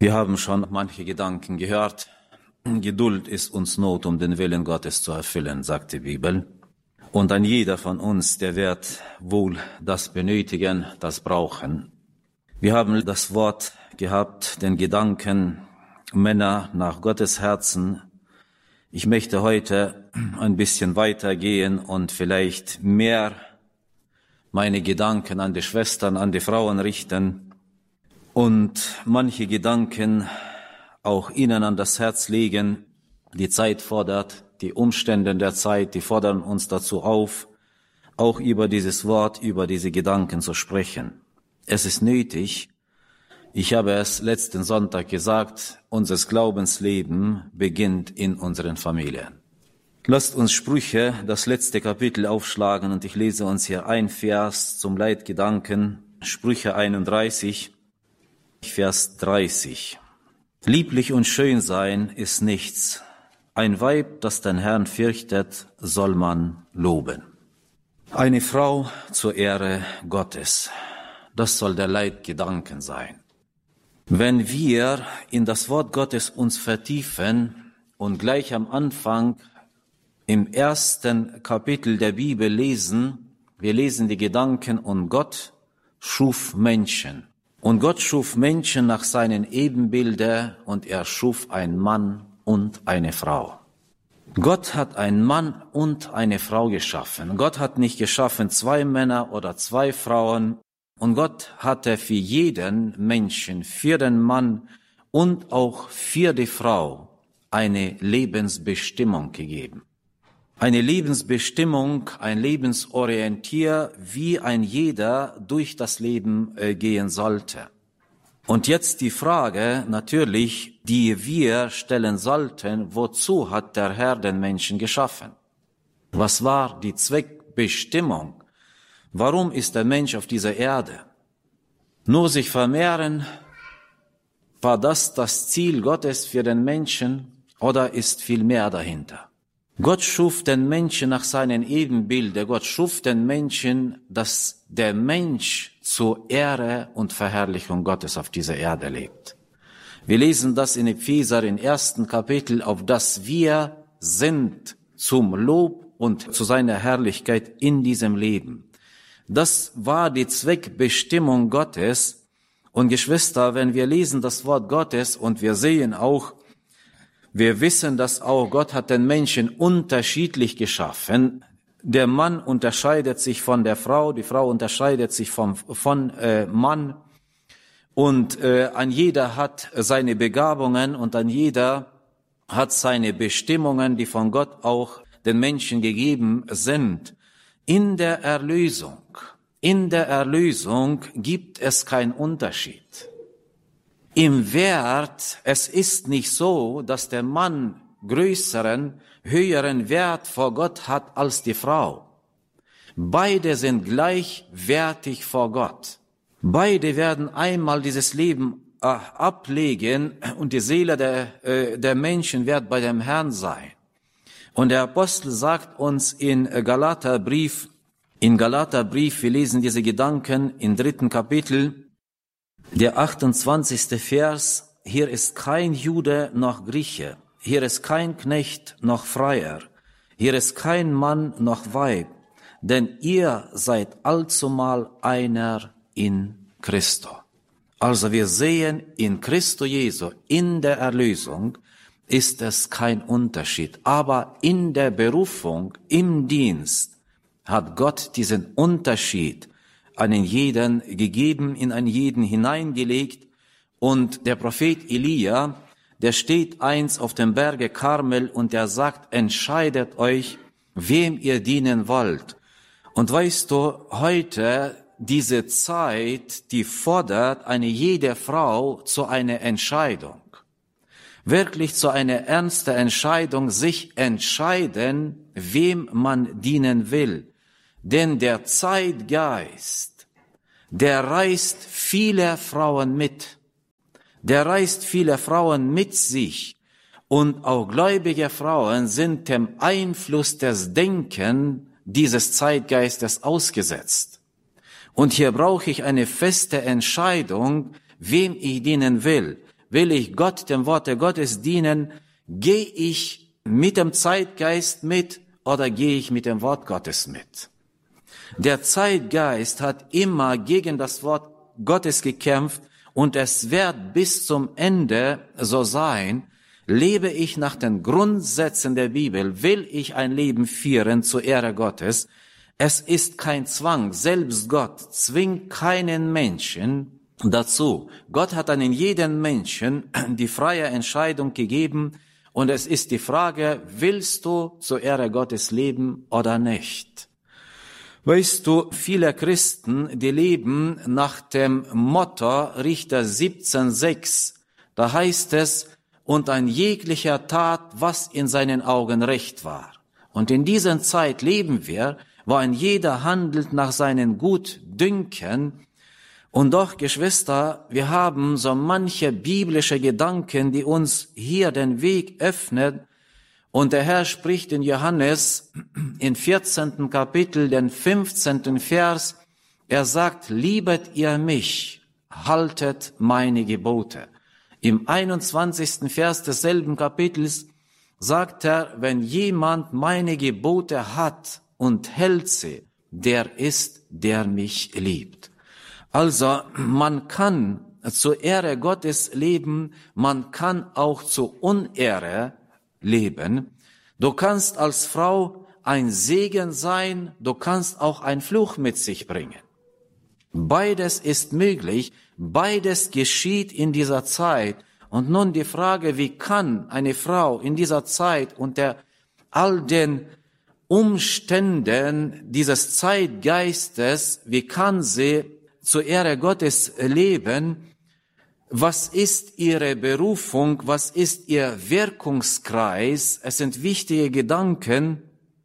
Wir haben schon manche Gedanken gehört. Geduld ist uns Not, um den Willen Gottes zu erfüllen, sagt die Bibel. Und ein jeder von uns, der wird wohl das benötigen, das brauchen. Wir haben das Wort gehabt, den Gedanken, Männer nach Gottes Herzen. Ich möchte heute ein bisschen weitergehen und vielleicht mehr meine Gedanken an die Schwestern, an die Frauen richten und manche Gedanken auch ihnen an das Herz legen. Die Zeit fordert, die Umstände der Zeit, die fordern uns dazu auf, auch über dieses Wort, über diese Gedanken zu sprechen. Es ist nötig. Ich habe es letzten Sonntag gesagt, unser Glaubensleben beginnt in unseren Familien. Lasst uns Sprüche, das letzte Kapitel, aufschlagen und ich lese uns hier ein Vers zum Leitgedanken, Sprüche 31, Vers 30. Lieblich und schön sein ist nichts. Ein Weib, das den Herrn fürchtet, soll man loben. Eine Frau zur Ehre Gottes. Das soll der Leitgedanken sein. Wenn wir in das Wort Gottes uns vertiefen und gleich am Anfang im ersten Kapitel der Bibel lesen, wir lesen die Gedanken, und Gott schuf Menschen. Und Gott schuf Menschen nach seinem Ebenbilde und er schuf einen Mann und eine Frau. Gott hat einen Mann und eine Frau geschaffen. Gott hat nicht geschaffen 2 Männer oder 2 Frauen. Und Gott hatte für jeden Menschen, für den Mann und auch für die Frau eine Lebensbestimmung gegeben. Eine Lebensbestimmung, ein Lebensorientier, wie ein jeder durch das Leben gehen sollte. Und jetzt die Frage natürlich, die wir stellen sollten: Wozu hat der Herr den Menschen geschaffen? Was war die Zweckbestimmung? Warum ist der Mensch auf dieser Erde? Nur sich vermehren? War das Ziel Gottes für den Menschen oder ist viel mehr dahinter? Gott schuf den Menschen nach seinem Ebenbilde. Gott schuf den Menschen, dass der Mensch zur Ehre und Verherrlichung Gottes auf dieser Erde lebt. Wir lesen das in Epheser im 1. Kapitel, auf das wir sind zum Lob und zu seiner Herrlichkeit in diesem Leben. Das war die Zweckbestimmung Gottes. Und Geschwister, wenn wir lesen das Wort Gottes und wir sehen auch, wir wissen, dass auch Gott hat den Menschen unterschiedlich geschaffen. Der Mann unterscheidet sich von der Frau, die Frau unterscheidet sich von Mann. Und ein jeder hat seine Begabungen und ein jeder hat seine Bestimmungen, die von Gott auch den Menschen gegeben sind. In der Erlösung gibt es keinen Unterschied. Im Wert, es ist nicht so, dass der Mann größeren, höheren Wert vor Gott hat als die Frau. Beide sind gleichwertig vor Gott. Beide werden einmal dieses Leben ablegen und die Seele der Menschen wird bei dem Herrn sein. Und der Apostel sagt uns in Galaterbrief, wir lesen diese Gedanken im 3. Kapitel, der 28. Vers: Hier ist kein Jude noch Grieche, hier ist kein Knecht noch Freier, hier ist kein Mann noch Weib, denn ihr seid allzumal einer in Christo. Also wir sehen, in Christo Jesu, in der Erlösung, ist es kein Unterschied. Aber in der Berufung, im Dienst, hat Gott diesen Unterschied an jeden gegeben, in einen jeden hineingelegt. Und der Prophet Elia, der steht einst auf dem Berge Karmel und der sagt: Entscheidet euch, wem ihr dienen wollt. Und weißt du, heute, diese Zeit, die fordert eine jede Frau zu einer Entscheidung. Wirklich zu einer ernsten Entscheidung, sich entscheiden, wem man dienen will. Denn der Zeitgeist, der reißt viele Frauen mit. Der reißt viele Frauen mit sich. Und auch gläubige Frauen sind dem Einfluss des Denkens dieses Zeitgeistes ausgesetzt. Und hier brauche ich eine feste Entscheidung, wem ich dienen will. Will ich Gott, dem Worte Gottes dienen? Gehe ich mit dem Zeitgeist mit oder gehe ich mit dem Wort Gottes mit? Der Zeitgeist hat immer gegen das Wort Gottes gekämpft und es wird bis zum Ende so sein. Lebe ich nach den Grundsätzen der Bibel? Will ich ein Leben führen zur Ehre Gottes? Es ist kein Zwang. Selbst Gott zwingt keinen Menschen dazu. Gott hat an jeden Menschen die freie Entscheidung gegeben und es ist die Frage, willst du zur Ehre Gottes leben oder nicht? Weißt du, viele Christen, die leben nach dem Motto Richter 17,6. Da heißt es, und ein jeglicher tat, was in seinen Augen recht war. Und in dieser Zeit leben wir, wo ein jeder handelt nach seinen Gutdünken. Und doch, Geschwister, wir haben so manche biblische Gedanken, die uns hier den Weg öffnen. Und der Herr spricht in Johannes im 14. Kapitel, den 15. Vers. Er sagt, liebet ihr mich, haltet meine Gebote. Im 21. Vers desselben Kapitels sagt er, wenn jemand meine Gebote hat und hält sie, der ist, der mich liebt. Also man kann zur Ehre Gottes leben, man kann auch zur Unehre leben. Du kannst als Frau ein Segen sein, du kannst auch ein Fluch mit sich bringen. Beides ist möglich, beides geschieht in dieser Zeit. Und nun die Frage, wie kann eine Frau in dieser Zeit unter all den Umständen dieses Zeitgeistes, wie kann sie zur Ehre Gottes leben? Was ist ihre Berufung? Was ist ihr Wirkungskreis? Es sind wichtige Gedanken,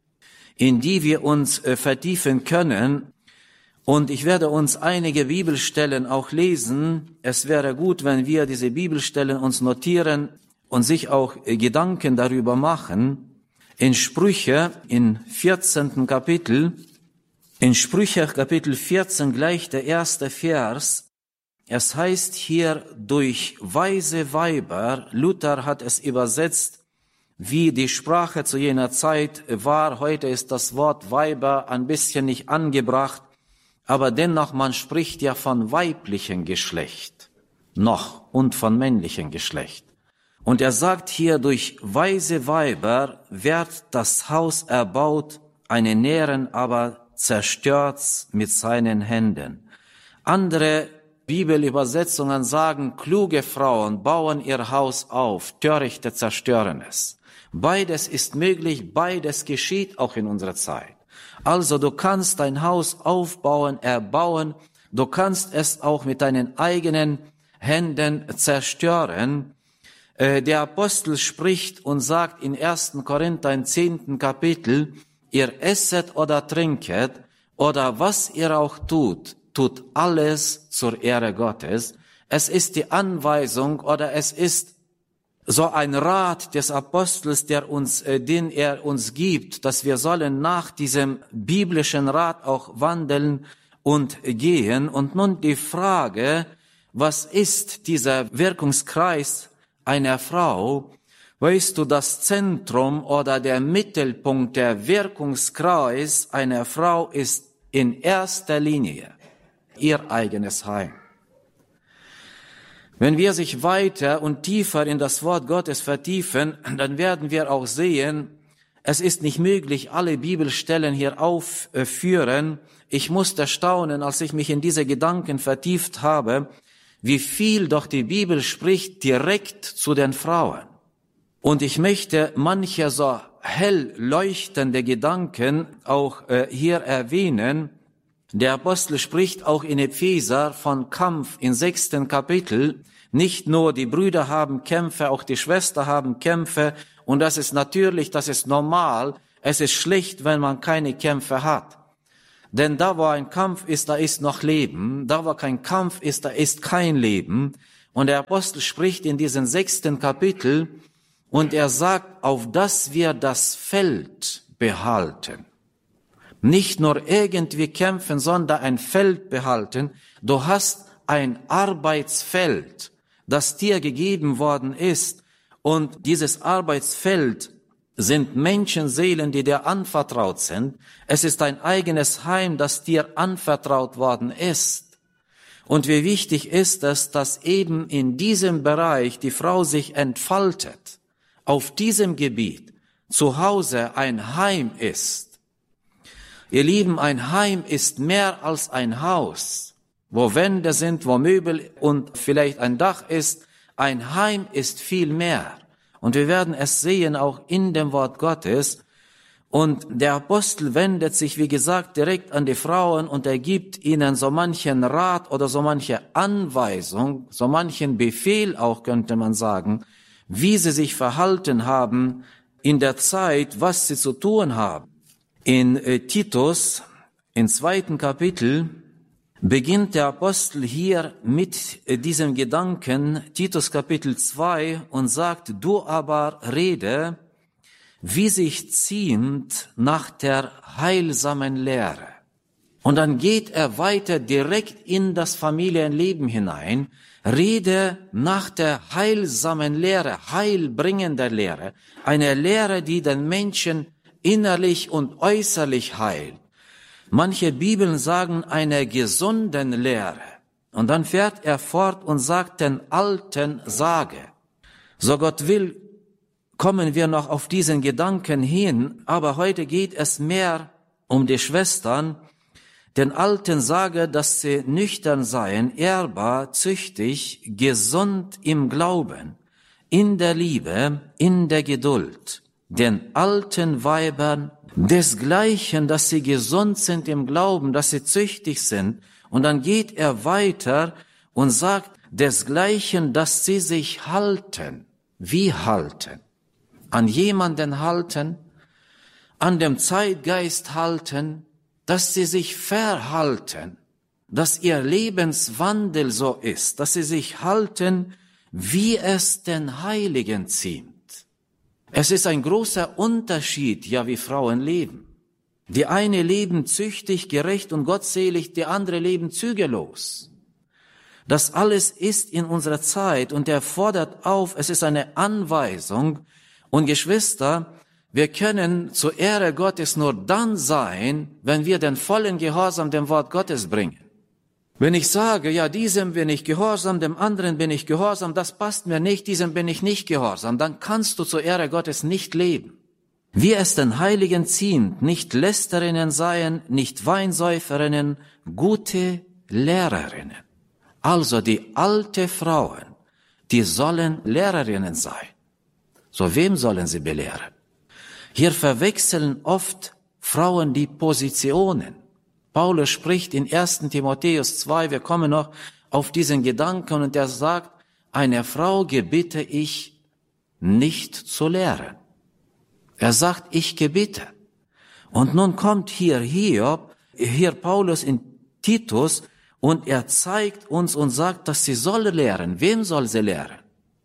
in die wir uns vertiefen können. Und ich werde uns einige Bibelstellen auch lesen. Es wäre gut, wenn wir diese Bibelstellen uns notieren und sich auch Gedanken darüber machen. In Sprüche, in 14. Kapitel, in Sprüche Kapitel 14 gleich der erste Vers. Es heißt hier, durch weise Weiber, Luther hat es übersetzt, wie die Sprache zu jener Zeit war. Heute ist das Wort Weiber ein bisschen nicht angebracht. Aber dennoch, man spricht ja von weiblichem Geschlecht noch und von männlichem Geschlecht. Und er sagt hier, durch weise Weiber wird das Haus erbaut, eine Nähren aber zerstört's mit seinen Händen. Andere Bibelübersetzungen sagen, kluge Frauen bauen ihr Haus auf, Törichte zerstören es. Beides ist möglich, beides geschieht auch in unserer Zeit. Also du kannst dein Haus aufbauen, erbauen, du kannst es auch mit deinen eigenen Händen zerstören. Der Apostel spricht und sagt in 1. Korinther im 10. Kapitel, ihr esset oder trinket oder was ihr auch tut, tut alles zur Ehre Gottes. Es ist die Anweisung oder es ist so ein Rat des Apostels, den er uns gibt, dass wir sollen nach diesem biblischen Rat auch wandeln und gehen. Und nun die Frage, was ist dieser Wirkungskreis einer Frau? Weißt du, das Zentrum oder der Mittelpunkt, der Wirkungskreis einer Frau ist in erster Linie ihr eigenes Heim. Wenn wir sich weiter und tiefer in das Wort Gottes vertiefen, dann werden wir auch sehen, es ist nicht möglich, alle Bibelstellen hier aufführen. Ich musste staunen, als ich mich in diese Gedanken vertieft habe, wie viel doch die Bibel spricht direkt zu den Frauen. Und ich möchte manche so hell leuchtende Gedanken auch hier erwähnen. Der Apostel spricht auch in Epheser von Kampf im 6. Kapitel. Nicht nur die Brüder haben Kämpfe, auch die Schwestern haben Kämpfe. Und das ist natürlich, das ist normal. Es ist schlecht, wenn man keine Kämpfe hat. Denn da, wo ein Kampf ist, da ist noch Leben. Da, wo kein Kampf ist, da ist kein Leben. Und der Apostel spricht in diesem 6. Kapitel und er sagt, auf dass wir das Feld behalten. Nicht nur irgendwie kämpfen, sondern ein Feld behalten. Du hast ein Arbeitsfeld. das dir gegeben worden ist. Und dieses Arbeitsfeld sind Menschenseelen, die dir anvertraut sind. Es ist dein eigenes Heim, das dir anvertraut worden ist. Und wie wichtig ist es, dass eben in diesem Bereich die Frau sich entfaltet, auf diesem Gebiet zu Hause ein Heim ist. Ihr Lieben, ein Heim ist mehr als ein Haus, wo Wände sind, wo Möbel und vielleicht ein Dach ist. Ein Heim ist viel mehr. Und wir werden es sehen, auch in dem Wort Gottes. Und der Apostel wendet sich, wie gesagt, direkt an die Frauen und er gibt ihnen so manchen Rat oder so manche Anweisung, so manchen Befehl auch, könnte man sagen, wie sie sich verhalten haben in der Zeit, was sie zu tun haben. In Titus, im 2. Kapitel, beginnt der Apostel hier mit diesem Gedanken, Titus Kapitel 2, und sagt, du aber rede, wie sich ziemt nach der heilsamen Lehre. Und dann geht er weiter direkt in das Familienleben hinein, rede nach der heilsamen Lehre, heilbringender Lehre, eine Lehre, die den Menschen innerlich und äußerlich heilt. Manche Bibeln sagen eine gesunden Lehre. Und dann fährt er fort und sagt den Alten sage. So Gott will, kommen wir noch auf diesen Gedanken hin, aber heute geht es mehr um die Schwestern. Den Alten sage, dass sie nüchtern seien, ehrbar, züchtig, gesund im Glauben, in der Liebe, in der Geduld. Den alten Weibern desgleichen, dass sie gesund sind im Glauben, dass sie züchtig sind. Und dann geht er weiter und sagt, desgleichen, dass sie sich halten. Wie halten? An jemanden halten, an dem Zeitgeist halten, dass sie sich verhalten, dass ihr Lebenswandel so ist, dass sie sich halten, wie es den Heiligen ziemt. Es ist ein großer Unterschied, ja, wie Frauen leben. Die eine leben züchtig, gerecht und gottselig, die andere leben zügellos. Das alles ist in unserer Zeit und er fordert auf, es ist eine Anweisung. Und Geschwister, wir können zur Ehre Gottes nur dann sein, wenn wir den vollen Gehorsam dem Wort Gottes bringen. Wenn ich sage, ja, diesem bin ich gehorsam, dem anderen bin ich gehorsam, das passt mir nicht, diesem bin ich nicht gehorsam, dann kannst du zur Ehre Gottes nicht leben. Wie es den Heiligen ziemt, nicht Lästerinnen seien, nicht Weinsäuferinnen, gute Lehrerinnen. Also die alte Frauen, die sollen Lehrerinnen sein. So wem sollen sie belehren? Hier verwechseln oft Frauen die Positionen. Paulus spricht in 1. Timotheus 2, wir kommen noch auf diesen Gedanken, und er sagt, eine Frau gebiete ich nicht zu lehren. Er sagt, ich gebiete. Und nun kommt hier Paulus in Titus, und er zeigt uns und sagt, dass sie soll lehren. Wem soll sie lehren?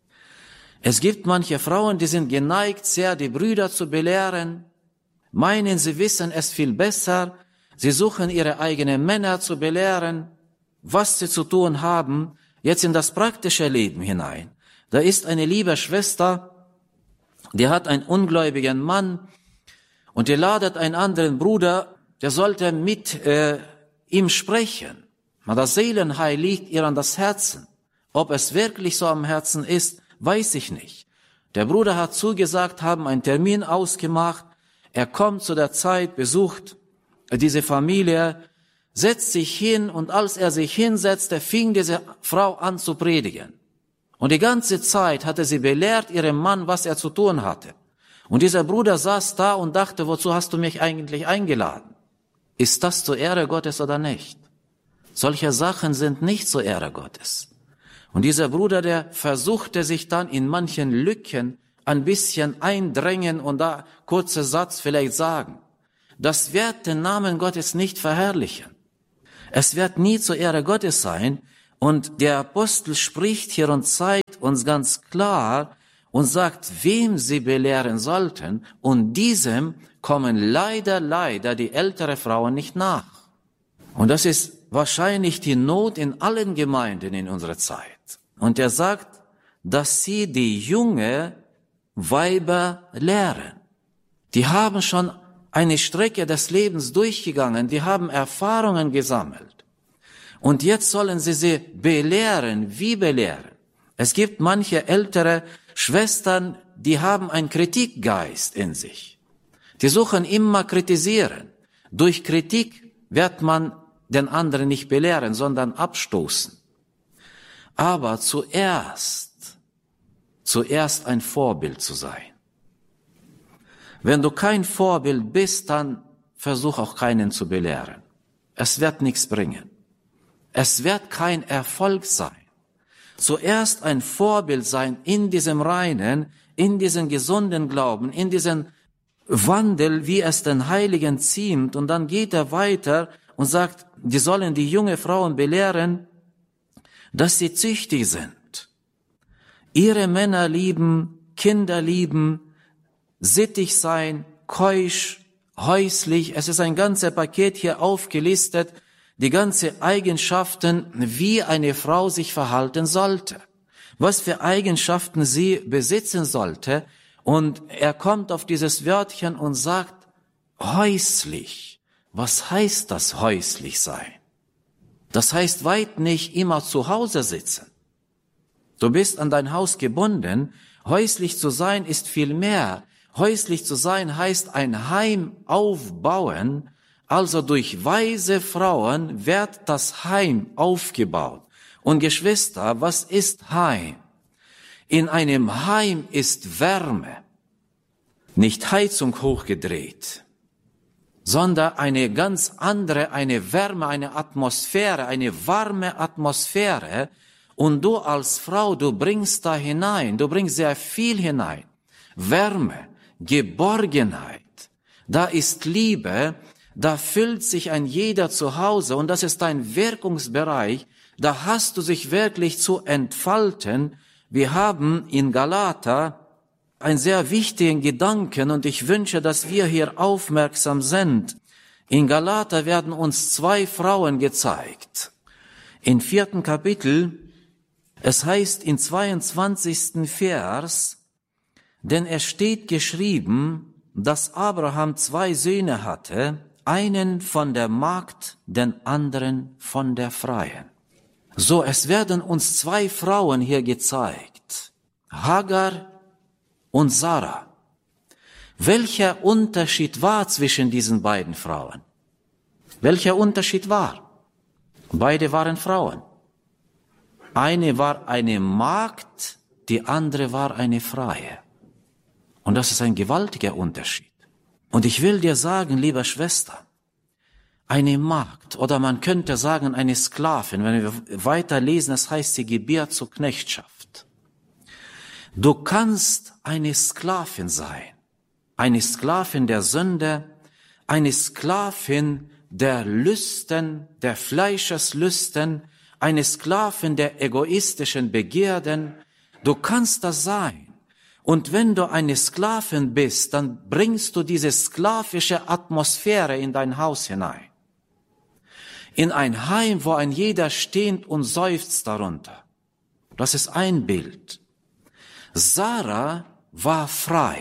Es gibt manche Frauen, die sind geneigt, sehr die Brüder zu belehren, meinen, sie wissen es viel besser, sie suchen ihre eigenen Männer zu belehren, was sie zu tun haben, jetzt in das praktische Leben hinein. Da ist eine liebe Schwester, die hat einen ungläubigen Mann und die ladet einen anderen Bruder, der sollte mit ihm sprechen. Das Seelenheil liegt ihr an das Herzen. Ob es wirklich so am Herzen ist, weiß ich nicht. Der Bruder hat zugesagt, haben einen Termin ausgemacht. Er kommt zu der Zeit, besucht diese Familie, setzt sich hin, und als er sich hinsetzte, fing diese Frau an zu predigen. Und die ganze Zeit hatte sie belehrt ihrem Mann, was er zu tun hatte. Und dieser Bruder saß da und dachte, wozu hast du mich eigentlich eingeladen? Ist das zur Ehre Gottes oder nicht? Solche Sachen sind nicht zur Ehre Gottes. Und dieser Bruder, der versuchte sich dann in manchen Lücken ein bisschen eindrängen und da kurzer Satz vielleicht sagen. Das wird den Namen Gottes nicht verherrlichen. Es wird nie zur Ehre Gottes sein. Und der Apostel spricht hier und zeigt uns ganz klar und sagt, wem sie belehren sollten. Und diesem kommen leider die ältere Frauen nicht nach. Und das ist wahrscheinlich die Not in allen Gemeinden in unserer Zeit. Und er sagt, dass sie die junge Weiber lehren. Die haben schon eine Strecke des Lebens durchgegangen, die haben Erfahrungen gesammelt. Und jetzt sollen sie belehren. Wie belehren? Es gibt manche ältere Schwestern, die haben einen Kritikgeist in sich. Die suchen immer kritisieren. Durch Kritik wird man den anderen nicht belehren, sondern abstoßen. Aber zuerst ein Vorbild zu sein. Wenn du kein Vorbild bist, dann versuch auch keinen zu belehren. Es wird nichts bringen. Es wird kein Erfolg sein. Zuerst ein Vorbild sein in diesem reinen, in diesem gesunden Glauben, in diesem Wandel, wie es den Heiligen ziemt. Und dann geht er weiter und sagt, die sollen die junge Frauen belehren, dass sie züchtig sind, ihre Männer lieben, Kinder lieben, sittig sein, keusch, häuslich. Es ist ein ganzes Paket hier aufgelistet, die ganzen Eigenschaften, wie eine Frau sich verhalten sollte, was für Eigenschaften sie besitzen sollte. Und er kommt auf dieses Wörtchen und sagt, häuslich. Was heißt das, häuslich sein? Das heißt weit nicht immer zu Hause sitzen. Du bist an dein Haus gebunden. Häuslich zu sein ist viel mehr. Häuslich zu sein heißt ein Heim aufbauen. Also durch weise Frauen wird das Heim aufgebaut. Und Geschwister, was ist Heim? In einem Heim ist Wärme. Nicht Heizung hochgedreht, sondern eine ganz andere, eine Wärme, eine Atmosphäre, eine warme Atmosphäre. Und du als Frau, du bringst da hinein, du bringst sehr viel hinein. Wärme, Geborgenheit, da ist Liebe, da fühlt sich ein jeder zu Hause und das ist dein Wirkungsbereich, da hast du dich wirklich zu entfalten. Wir haben in Galater einen sehr wichtigen Gedanken und ich wünsche, dass wir hier aufmerksam sind. In Galater werden uns 2 Frauen gezeigt. Im 4. Kapitel, es heißt in 22. Vers, denn es steht geschrieben, dass Abraham 2 Söhne hatte, einen von der Magd, den anderen von der Freien. So, es werden uns 2 Frauen hier gezeigt. Hagar und Sarah. Welcher Unterschied war zwischen diesen beiden Frauen? Welcher Unterschied war? Beide waren Frauen. Eine war eine Magd, die andere war eine Freie. Und das ist ein gewaltiger Unterschied. Und ich will dir sagen, liebe Schwester, eine Magd, oder man könnte sagen eine Sklavin, wenn wir weiterlesen, das heißt, sie gebiert zur Knechtschaft. Du kannst eine Sklavin sein, eine Sklavin der Sünde, eine Sklavin der Lüsten, der Fleischeslüsten, eine Sklavin der egoistischen Begierden. Du kannst das sein. Und wenn du eine Sklavin bist, dann bringst du diese sklavische Atmosphäre in dein Haus hinein. In ein Heim, wo ein jeder steht und seufzt darunter. Das ist ein Bild. Sarah war frei.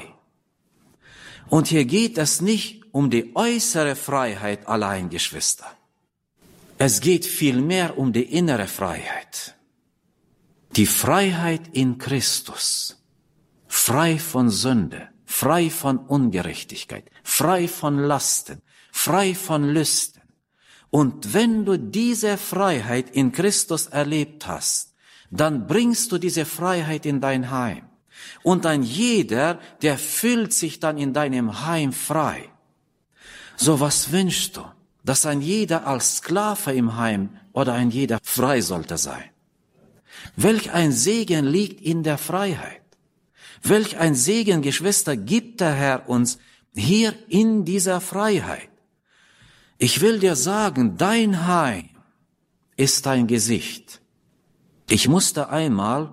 Und hier geht es nicht um die äußere Freiheit allein, Geschwister. Es geht vielmehr um die innere Freiheit. Die Freiheit in Christus. Frei von Sünde, frei von Ungerechtigkeit, frei von Lasten, frei von Lüsten. Und wenn du diese Freiheit in Christus erlebt hast, dann bringst du diese Freiheit in dein Heim. Und ein jeder, der fühlt sich dann in deinem Heim frei. So, was wünschst du? Dass ein jeder als Sklave im Heim oder ein jeder frei sollte sein. Welch ein Segen liegt in der Freiheit. Welch ein Segen, Geschwister, gibt der Herr uns hier in dieser Freiheit. Ich will dir sagen, dein Heim ist dein Gesicht. Ich musste einmal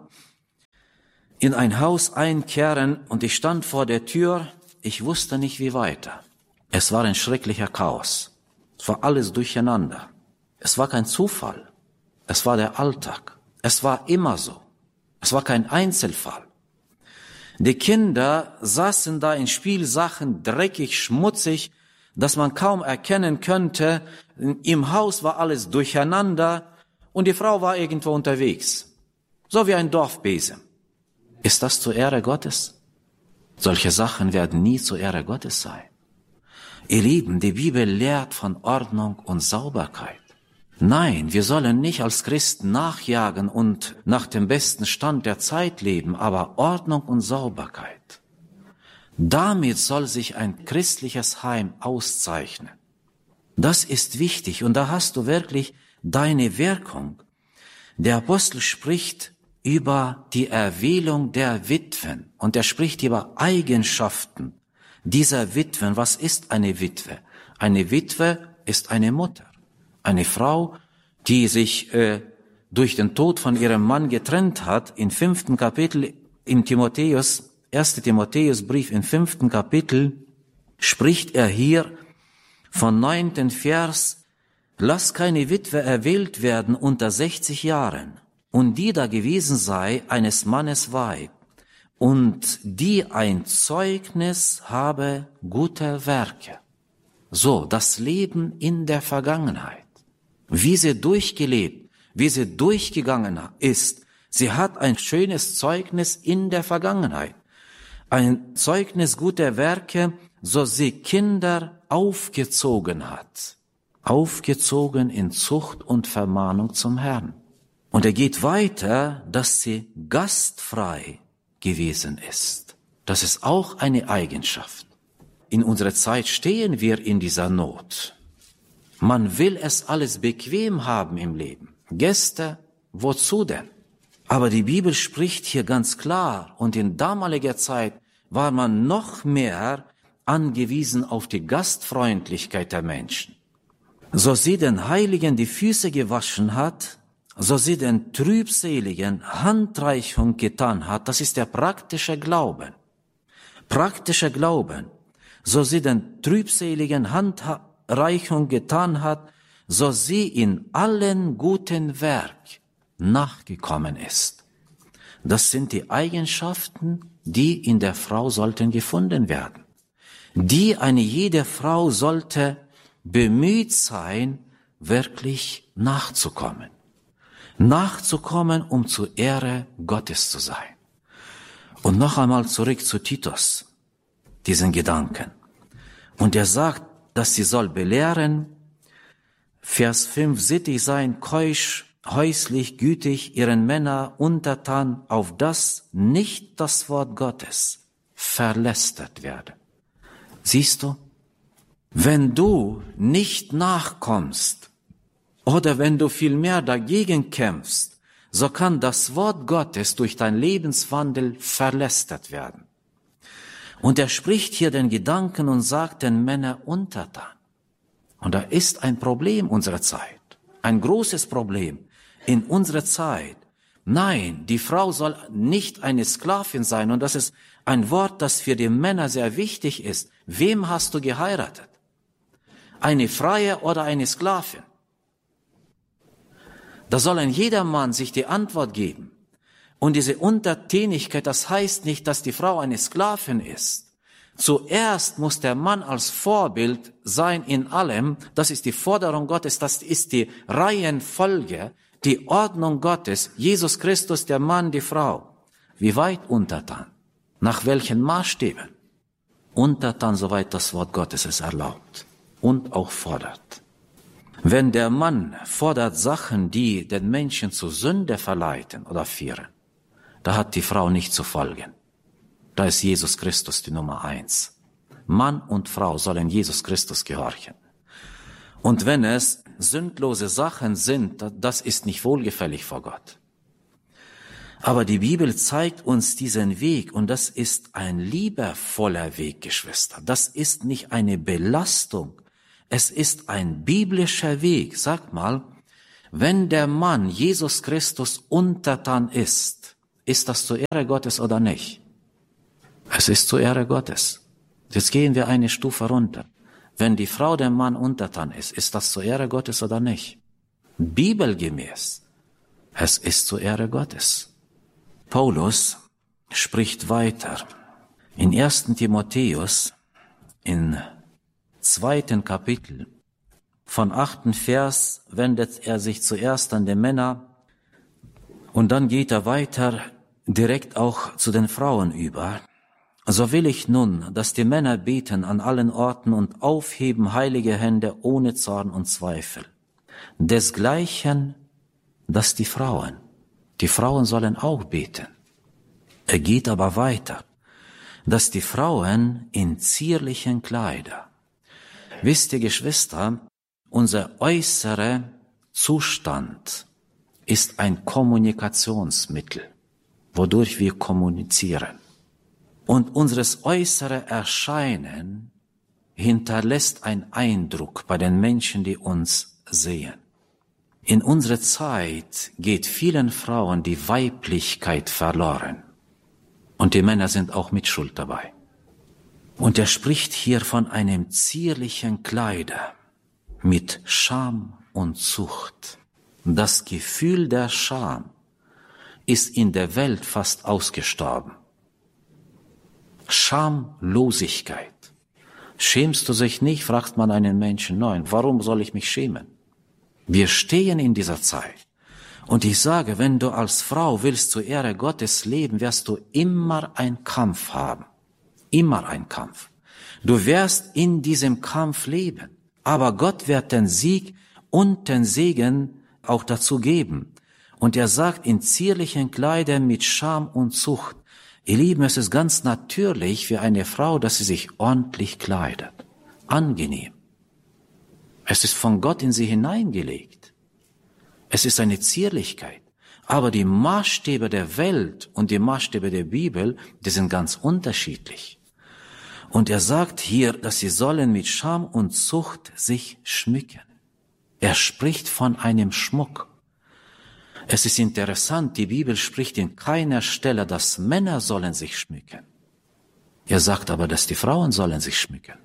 in ein Haus einkehren und ich stand vor der Tür. Ich wusste nicht, wie weiter. Es war ein schrecklicher Chaos. Es war alles durcheinander. Es war kein Zufall. Es war der Alltag. Es war immer so. Es war kein Einzelfall. Die Kinder saßen da in Spielsachen, dreckig, schmutzig, dass man kaum erkennen könnte. Im Haus war alles durcheinander und die Frau war irgendwo unterwegs. So wie ein Dorfbesen. Ist das zur Ehre Gottes? Solche Sachen werden nie zur Ehre Gottes sein. Ihr Lieben, die Bibel lehrt von Ordnung und Sauberkeit. Nein, wir sollen nicht als Christen nachjagen und nach dem besten Stand der Zeit leben, aber Ordnung und Sauberkeit. Damit soll sich ein christliches Heim auszeichnen. Das ist wichtig und da hast du wirklich deine Wirkung. Der Apostel spricht über die Erwählung der Witwen und er spricht über Eigenschaften dieser Witwen. Was ist eine Witwe? Eine Witwe ist eine Mutter. Eine Frau, die sich durch den Tod von ihrem Mann getrennt hat, im 5. Kapitel im 1. Timotheusbrief im 5. Kapitel spricht er hier von 9. Vers, lass keine Witwe erwählt werden unter 60 Jahren und die da gewesen sei eines Mannes Weib und die ein Zeugnis habe guter Werke. So, das Leben in der Vergangenheit. Wie sie durchgelebt, wie sie durchgegangen ist. Sie hat ein schönes Zeugnis in der Vergangenheit. Ein Zeugnis guter Werke, so sie Kinder aufgezogen hat. Aufgezogen in Zucht und Vermahnung zum Herrn. Und er geht weiter, dass sie gastfrei gewesen ist. Das ist auch eine Eigenschaft. In unserer Zeit stehen wir in dieser Not. Man will es alles bequem haben im Leben. Gäste, wozu denn? Aber die Bibel spricht hier ganz klar und in damaliger Zeit war man noch mehr angewiesen auf die Gastfreundlichkeit der Menschen. So sie den Heiligen die Füße gewaschen hat, so sie den Trübseligen Handreichung getan hat, das ist der praktische Glauben. Praktischer Glauben, so sie den Trübseligen Handreichung getan hat, so sie in allen guten Werk nachgekommen ist. Das sind die Eigenschaften, die in der Frau sollten gefunden werden. Eine jede Frau sollte bemüht sein, wirklich nachzukommen. Nachzukommen, um zur Ehre Gottes zu sein. Und noch einmal zurück zu Titus, diesen Gedanken. Und er sagt, dass sie soll belehren, Vers 5, sittig sein, keusch, häuslich, gütig, ihren Männer untertan, auf das nicht das Wort Gottes verlästert werde. Siehst du, wenn du nicht nachkommst oder wenn du vielmehr dagegen kämpfst, so kann das Wort Gottes durch dein Lebenswandel verlästert werden. Und er spricht hier den Gedanken und sagt den Männern untertan. Und da ist ein Problem unserer Zeit, ein großes Problem in unserer Zeit. Nein, die Frau soll nicht eine Sklavin sein. Und das ist ein Wort, das für die Männer sehr wichtig ist. Wem hast du geheiratet? Eine Freie oder eine Sklavin? Da soll ein jeder Mann sich die Antwort geben. Und diese Untertänigkeit, das heißt nicht, dass die Frau eine Sklavin ist. Zuerst muss der Mann als Vorbild sein in allem. Das ist die Forderung Gottes, das ist die Reihenfolge, die Ordnung Gottes. Jesus Christus, der Mann, die Frau. Wie weit untertan? Nach welchen Maßstäben? Untertan, soweit das Wort Gottes es erlaubt und auch fordert. Wenn der Mann fordert Sachen, die den Menschen zur Sünde verleiten oder führen, da hat die Frau nicht zu folgen. Da ist Jesus Christus die Nummer 1. Mann und Frau sollen Jesus Christus gehorchen. Und wenn es sündlose Sachen sind, das ist nicht wohlgefällig vor Gott. Aber die Bibel zeigt uns diesen Weg und das ist ein liebevoller Weg, Geschwister. Das ist nicht eine Belastung. Es ist ein biblischer Weg. Sag mal, wenn der Mann Jesus Christus untertan ist das zur Ehre Gottes oder nicht? Es ist zur Ehre Gottes. Jetzt gehen wir eine Stufe runter. Wenn die Frau dem Mann untertan ist das zur Ehre Gottes oder nicht? Bibelgemäß. Es ist zur Ehre Gottes. Paulus spricht weiter. In 1. Timotheus, im 2. Kapitel, von 8. Vers wendet er sich zuerst an die Männer und dann geht er weiter direkt auch zu den Frauen über. So will ich nun, dass die Männer beten an allen Orten und aufheben heilige Hände ohne Zorn und Zweifel. Desgleichen, dass die Frauen sollen auch beten. Er geht aber weiter, dass die Frauen in zierlichen Kleider. Wisst ihr, Geschwister, unser äußerer Zustand ist ein Kommunikationsmittel, wodurch wir kommunizieren. Und unseres äußere Erscheinen hinterlässt einen Eindruck bei den Menschen, die uns sehen. In unserer Zeit geht vielen Frauen die Weiblichkeit verloren. Und die Männer sind auch mit Schuld dabei. Und er spricht hier von einem zierlichen Kleider mit Scham und Zucht. Das Gefühl der Scham ist in der Welt fast ausgestorben. Schamlosigkeit. Schämst du dich nicht, fragt man einen Menschen. Nein, warum soll ich mich schämen? Wir stehen in dieser Zeit. Und ich sage, wenn du als Frau willst zur Ehre Gottes leben, wirst du immer einen Kampf haben. Immer einen Kampf. Du wirst in diesem Kampf leben. Aber Gott wird den Sieg und den Segen auch dazu geben. Und er sagt, in zierlichen Kleidern mit Scham und Zucht. Ihr Lieben, es ist ganz natürlich für eine Frau, dass sie sich ordentlich kleidet. Angenehm. Es ist von Gott in sie hineingelegt. Es ist eine Zierlichkeit. Aber die Maßstäbe der Welt und die Maßstäbe der Bibel, die sind ganz unterschiedlich. Und er sagt hier, dass sie sollen mit Scham und Zucht sich schmücken. Er spricht von einem Schmuck. Es ist interessant, die Bibel spricht in keiner Stelle, dass Männer sollen sich schmücken. Er sagt aber, dass die Frauen sollen sich schmücken.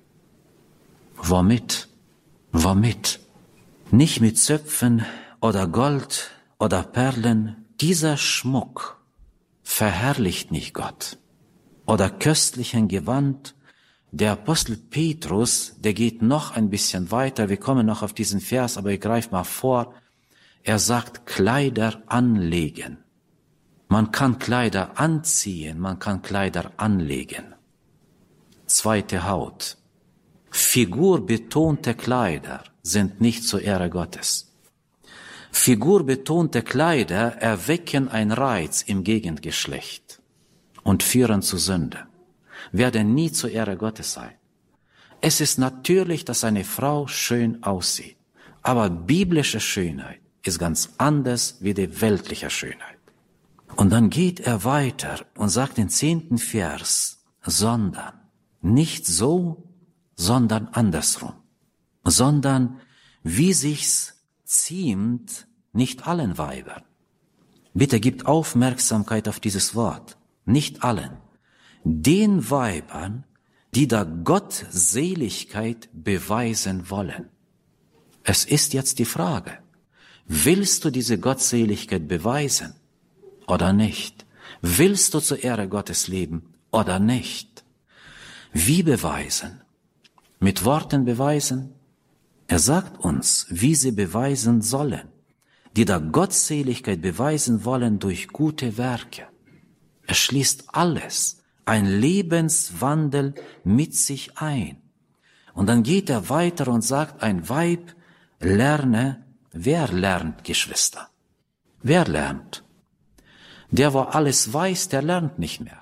Womit? Womit? Nicht mit Zöpfen oder Gold oder Perlen. Dieser Schmuck verherrlicht nicht Gott. Oder köstlichen Gewand. Der Apostel Petrus, der geht noch ein bisschen weiter. Wir kommen noch auf diesen Vers, aber ich greife mal vor. Er sagt, Kleider anlegen. Man kann Kleider anziehen, man kann Kleider anlegen. Zweite Haut. Figurbetonte Kleider sind nicht zur Ehre Gottes. Figurbetonte Kleider erwecken einen Reiz im Gegengeschlecht und führen zu Sünde, werden nie zur Ehre Gottes sein. Es ist natürlich, dass eine Frau schön aussieht, aber biblische Schönheit ist ganz anders wie die weltliche Schönheit. Und dann geht er weiter und sagt den 10. Vers, sondern nicht so, sondern andersrum, sondern wie sich's ziemt, nicht allen Weibern. Bitte gebt Aufmerksamkeit auf dieses Wort, nicht allen. Den Weibern, die da Gottseligkeit beweisen wollen. Es ist jetzt die Frage, willst du diese Gottseligkeit beweisen oder nicht? Willst du zur Ehre Gottes leben oder nicht? Wie beweisen? Mit Worten beweisen? Er sagt uns, wie sie beweisen sollen, die da Gottseligkeit beweisen wollen durch gute Werke. Er schließt alles, ein Lebenswandel mit sich ein. Und dann geht er weiter und sagt, ein Weib lerne. Wer lernt, Geschwister? Wer lernt? Der, wo alles weiß, der lernt nicht mehr.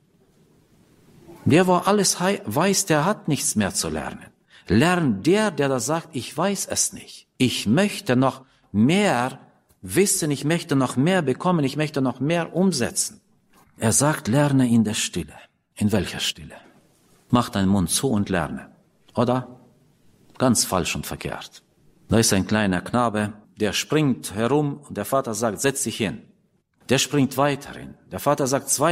Der, wo alles weiß, der hat nichts mehr zu lernen. Lernt der da sagt, ich weiß es nicht. Ich möchte noch mehr wissen, ich möchte noch mehr bekommen, ich möchte noch mehr umsetzen. Er sagt, lerne in der Stille. In welcher Stille? Mach deinen Mund zu und lerne. Oder? Ganz falsch und verkehrt. Da ist ein kleiner Knabe, der springt herum und der Vater sagt, setz dich hin. Der springt weiter hin. Der Vater sagt, 2